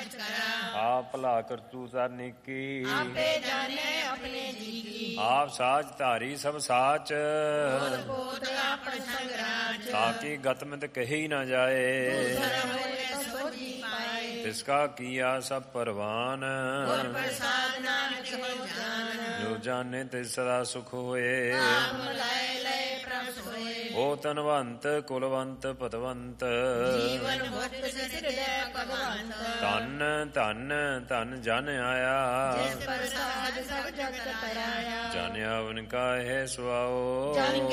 ਆਪ ਭਲਾ ਕਰਤੂਤਾ ਨੇਕੀ ਆਪੇ ਜਾਣੇ ਆਪਣੇ ਜੀ ਕੀ ਆਪ ਸਾਚ ਧਾਰੀ ਸਭ ਸਾਚ ਬੋਧ ਆਪਣ ਸੰਗਰਾਜ ਤਾਕੀ ਗਤਮਿਤ ਕਹੀ ਨਾ ਜਾਏ ਤਿਸਕਾ ਕੀਆ ਸਭ ਪਰਵਾਨ ਗੁਰ ਪ੍ਰਸਾਦ ਨਾਨਕ ਹੋ ਜਾਨ ਜੋ ਜਾਣੇ ਤਿਸ ਸਦਾ ਸੁਖ ਹੋਏ ਆਪ ਲੈ ਲੈ ਪ੍ਰਭ ਹੋਏ ਹੋ ਧਨਵੰਤ ਕੁਲਵੰਤ ਪਤਵੰਤ ਜੀਵਨ ਮੁਕਤ ਸਿਰਦੈ ਭਗਵੰਤ ਧਨ ਧਨ ਧਨ ਜਨ ਆਇਆ ਜਿਸ ਪ੍ਰਸਾਦ ਸਭ ਜਗਤ ਤਰਾਇਆ ਜਨ ਆਵਨ ਕਾ ਹੈ ਸੁਆਓ